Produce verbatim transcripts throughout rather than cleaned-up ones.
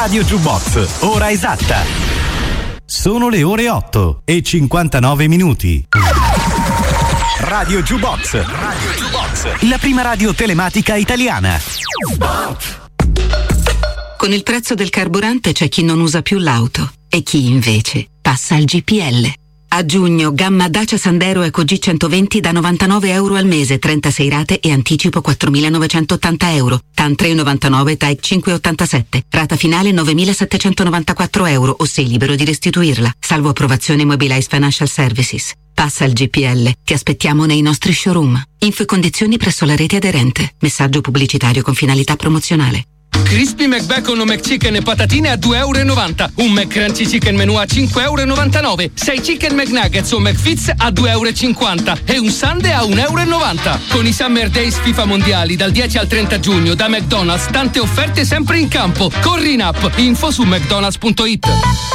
Radio Jukebox, ora esatta. Sono le ore otto e cinquantanove minuti. Radio Jukebox, Radio Jukebox, la prima radio telematica italiana. Con il prezzo del carburante c'è chi non usa più l'auto e chi invece passa al G P L. A giugno, gamma Dacia Sandero Eco G centoventi da novantanove euro al mese, trentasei rate e anticipo quattromilanovecentoottanta euro. T A N tre virgola novantanove, T A E cinque virgola ottantasette. Rata finale novemilasettecentonovantaquattro euro o sei libero di restituirla. Salvo approvazione Mobilize Financial Services. Passa al G P L. Ti aspettiamo nei nostri showroom. Info e condizioni presso la rete aderente. Messaggio pubblicitario con finalità promozionale. Crispy McBacon o McChicken e patatine a due euro e novanta. Un McCrunchy Chicken Menù a cinque euro e novantanove. sei Chicken McNuggets o McFits a due euro e cinquanta. E un Sundae a un euro e novanta. Con i Summer Days FIFA Mondiali dal dieci al trenta giugno da McDonald's, tante offerte sempre in campo. Corri in app. Info su mcdonalds punto it.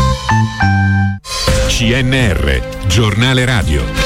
C N R, giornale radio.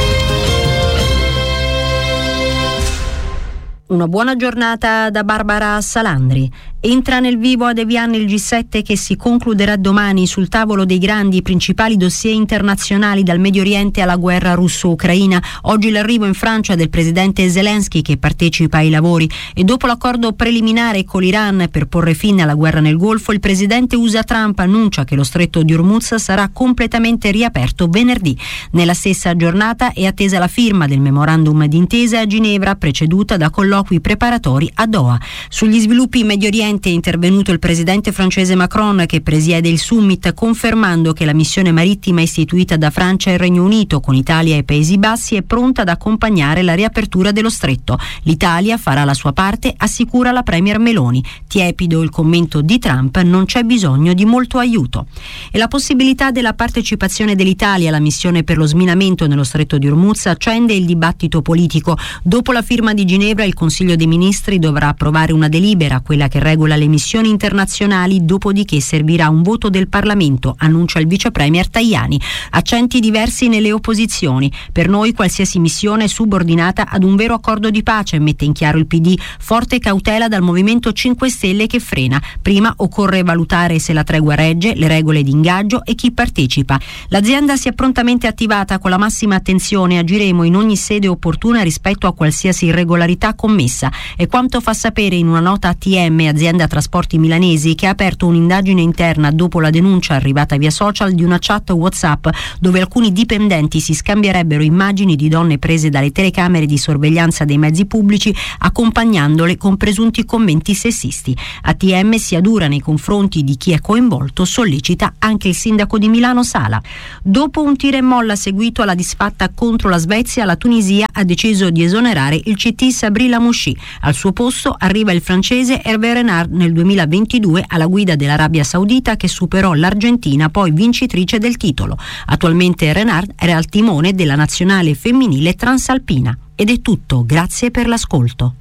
Una buona giornata da Barbara Salandri. Entra nel vivo ad Evian il G sette che si concluderà domani sul tavolo dei grandi e principali dossier internazionali dal Medio Oriente alla guerra russo-ucraina. Oggi l'arrivo in Francia del presidente Zelensky che partecipa ai lavori e dopo l'accordo preliminare con l'Iran per porre fine alla guerra nel Golfo, il presidente U S A Trump annuncia che lo stretto di Hormuz sarà completamente riaperto venerdì. Nella stessa giornata è attesa la firma del memorandum d'intesa a Ginevra, preceduta da colloqui preparatori a Doha. Sugli sviluppi in Medio Oriente è intervenuto il presidente francese Macron che presiede il summit, confermando che la missione marittima istituita da Francia e Regno Unito con Italia e Paesi Bassi è pronta ad accompagnare la riapertura dello stretto. L'Italia farà la sua parte, assicura la premier Meloni. Tiepido il commento di Trump, non c'è bisogno di molto aiuto. E la possibilità della partecipazione dell'Italia alla missione per lo sminamento nello stretto di Hormuz accende il dibattito politico. Dopo la firma di Ginevra, il Consiglio dei Ministri dovrà approvare una delibera, quella che regola le missioni internazionali, dopodiché servirà un voto del Parlamento, annuncia il vice premier Tajani. Accenti diversi nelle opposizioni. Per noi qualsiasi missione è subordinata ad un vero accordo di pace, mette in chiaro il P D. Forte cautela dal Movimento cinque Stelle che frena. Prima occorre valutare se la tregua regge, le regole di ingaggio e chi partecipa. L'azienda si è prontamente attivata con la massima attenzione, agiremo in ogni sede opportuna rispetto a qualsiasi irregolarità commessa. È quanto fa sapere in una nota A T M, azienda trasporti milanesi, che ha aperto un'indagine interna dopo la denuncia arrivata via social di una chat WhatsApp dove alcuni dipendenti si scambierebbero immagini di donne prese dalle telecamere di sorveglianza dei mezzi pubblici accompagnandole con presunti commenti sessisti. A T M si adura nei confronti di chi è coinvolto, sollecita anche il sindaco di Milano Sala. Dopo un tira e molla seguito alla disfatta contro la Svezia, la Tunisia ha deciso di esonerare il C T Sabri Lamouchi. Al suo posto arriva il francese Hervé Renard nel duemilaventidue alla guida dell'Arabia Saudita, che superò l'Argentina, poi vincitrice del titolo. Attualmente Renard è al timone della nazionale femminile transalpina. Ed è tutto, grazie per l'ascolto.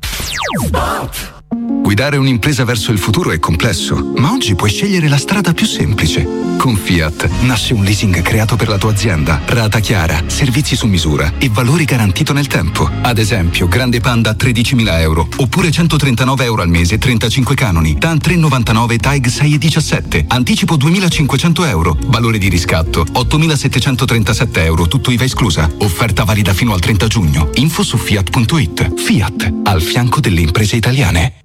Guidare un'impresa verso il futuro è complesso, ma oggi puoi scegliere la strada più semplice. Con Fiat nasce un leasing creato per la tua azienda, rata chiara, servizi su misura e valore garantito nel tempo. Ad esempio, Grande Panda a tredicimila euro, oppure centotrentanove euro al mese, trentacinque canoni. T A N tre virgola novantanove, T A E G sei virgola diciassette. Anticipo duemilacinquecento euro. Valore di riscatto ottomilasettecentotrentasette euro, tutto I V A esclusa. Offerta valida fino al trenta giugno. Info su fiat punto it. Fiat, al fianco delle imprese italiane.